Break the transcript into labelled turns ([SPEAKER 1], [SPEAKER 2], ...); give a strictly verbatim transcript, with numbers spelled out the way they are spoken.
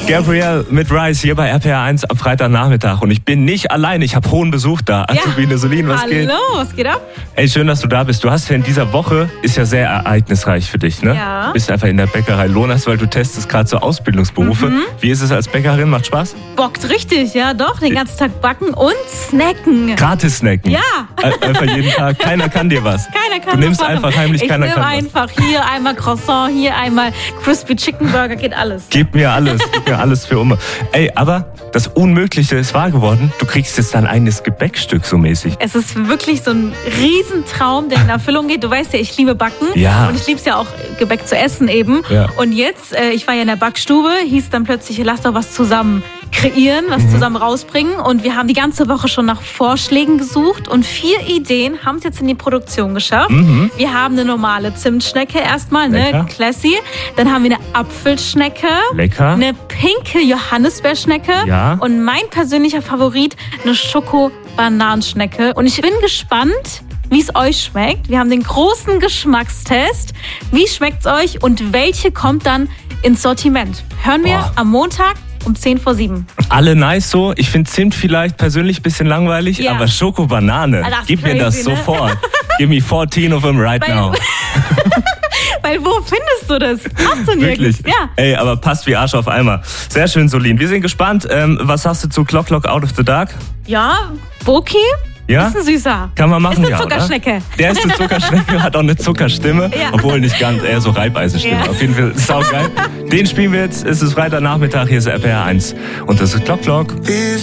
[SPEAKER 1] Gabrielle mit Rice hier bei R P R eins am Freitagnachmittag. Und ich bin nicht allein, ich habe hohen Besuch da.
[SPEAKER 2] Ja.
[SPEAKER 1] Azubine Solin, was
[SPEAKER 2] Hallo,
[SPEAKER 1] geht?
[SPEAKER 2] Hallo, was geht ab?
[SPEAKER 1] Ey, schön, dass du da bist. Du hast ja in dieser Woche, ist ja sehr ereignisreich für dich, ne?
[SPEAKER 2] Ja.
[SPEAKER 1] Du bist einfach in der Bäckerei Lohners, weil du testest gerade so Ausbildungsberufe.
[SPEAKER 2] Mhm.
[SPEAKER 1] Wie ist es als Bäckerin? Macht Spaß?
[SPEAKER 2] Bockt richtig, ja doch. Den ganzen Tag backen und snacken.
[SPEAKER 1] Gratis snacken?
[SPEAKER 2] Ja.
[SPEAKER 1] Einfach jeden Tag. Keiner kann dir was.
[SPEAKER 2] Keiner kann
[SPEAKER 1] Du nimmst
[SPEAKER 2] was machen.
[SPEAKER 1] einfach heimlich,
[SPEAKER 2] ich
[SPEAKER 1] keiner
[SPEAKER 2] nehm
[SPEAKER 1] kann was.
[SPEAKER 2] einfach hier einmal Croissant, hier einmal Crispy Chicken Burger, geht alles.
[SPEAKER 1] Gib mir alles, gib mir alles für Umme. Ey, aber das Unmögliche ist wahr geworden. Du kriegst jetzt dein eigenes Gebäckstück so mäßig.
[SPEAKER 2] Es ist wirklich so ein Riesentraum, der in Erfüllung geht. Du weißt ja, ich liebe Backen.
[SPEAKER 1] Ja.
[SPEAKER 2] Und ich liebe es ja auch, Gebäck zu essen eben.
[SPEAKER 1] Ja.
[SPEAKER 2] Und jetzt, äh, ich war ja in der Backstube, hieß dann plötzlich, lass doch was zusammen kreieren, was
[SPEAKER 1] Mhm.
[SPEAKER 2] zusammen rausbringen. Und wir haben die ganze Woche schon nach Vorschlägen gesucht. Und vier Ideen haben es jetzt in die Produktion geschafft.
[SPEAKER 1] Mhm.
[SPEAKER 2] Wir haben eine normale Zimtschnecke erstmal,
[SPEAKER 1] Lecker.
[SPEAKER 2] ne, classy. Dann haben wir eine Apfelschnecke.
[SPEAKER 1] Lecker.
[SPEAKER 2] Eine pinke Johannisbeerschnecke.
[SPEAKER 1] Ja.
[SPEAKER 2] Und mein persönlicher Favorit, eine Schoko-Bananenschnecke. Und ich bin gespannt, wie es euch schmeckt. Wir haben den großen Geschmackstest. Wie schmeckt's euch und welche kommt dann ins Sortiment? Hören wir
[SPEAKER 1] Boah.
[SPEAKER 2] am Montag um zehn vor sieben.
[SPEAKER 1] Alle nice so. Ich finde Zimt vielleicht persönlich ein bisschen langweilig,
[SPEAKER 2] Ja.
[SPEAKER 1] aber Schokobanane,
[SPEAKER 2] Ah, das ist
[SPEAKER 1] gib mir das
[SPEAKER 2] crazy, ne?
[SPEAKER 1] sofort. Give me fourteen of them right
[SPEAKER 2] Weil-
[SPEAKER 1] now.
[SPEAKER 2] Weil wo findest du das? Hast du nirgends.
[SPEAKER 1] Wirklich.
[SPEAKER 2] Ja.
[SPEAKER 1] Ey, aber passt wie Arsch auf Eimer. Sehr schön, Solin. Wir sind gespannt. Ähm, was sagst du zu Clock Clock Out of the Dark?
[SPEAKER 2] Ja, Boki
[SPEAKER 1] Ja?
[SPEAKER 2] ist ein Süßer.
[SPEAKER 1] Kann man machen,
[SPEAKER 2] Ist eine
[SPEAKER 1] ja,
[SPEAKER 2] Zuckerschnecke.
[SPEAKER 1] Oder? Der ist eine Zuckerschnecke, hat auch eine Zuckerstimme.
[SPEAKER 2] Ja.
[SPEAKER 1] Obwohl nicht ganz, eher so Reibeisenstimme.
[SPEAKER 2] Ja.
[SPEAKER 1] Auf jeden Fall saugeil. Den spielen wir jetzt. Es ist Freitagnachmittag, hier ist R P R eins. Und das ist Clock Clock.